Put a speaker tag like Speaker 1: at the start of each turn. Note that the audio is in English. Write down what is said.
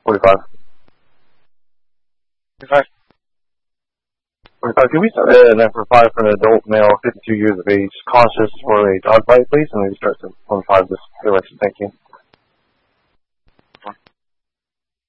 Speaker 1: 45.
Speaker 2: 45.
Speaker 1: 45. Can we start at 9 for 5 for an adult male, 52 years of age, cautious for a dog bite, please? And maybe start at 25 this election. Thank you.